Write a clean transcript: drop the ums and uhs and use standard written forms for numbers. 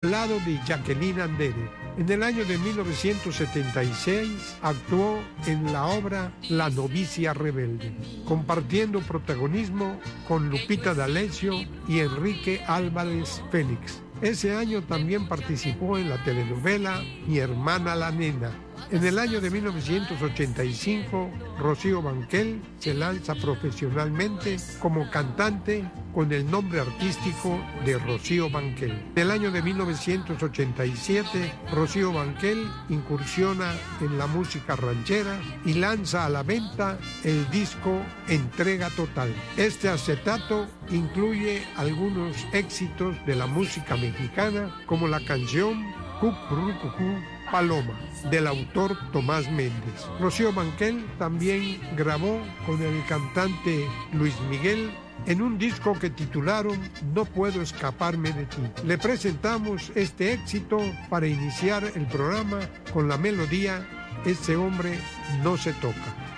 al lado de Jacqueline Andere. En el año de 1976 actuó en la obra La novicia rebelde, compartiendo protagonismo con Lupita D'Alessio y Enrique Álvarez Félix. Ese año también participó en la telenovela Mi hermana la nena. En el año de 1985, Rocío Banquel se lanza profesionalmente como cantante con el nombre artístico de Rocío Banquel. En el año de 1987, Rocío Banquel incursiona en la música ranchera y lanza a la venta el disco Entrega Total. Este acetato incluye algunos éxitos de la música mexicana, como la canción Cucurrucucú Paloma, del autor Tomás Méndez. Rocío Banquel también grabó con el cantante Luis Miguel en un disco que titularon No puedo escaparme de ti. Le presentamos este éxito para iniciar el programa con la melodía Ese hombre no se toca.